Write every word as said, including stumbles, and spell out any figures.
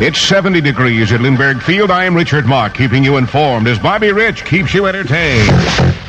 It's seventy degrees at Lindbergh Field. I am Richard Mock, keeping you informed as Bobby Rich keeps you entertained.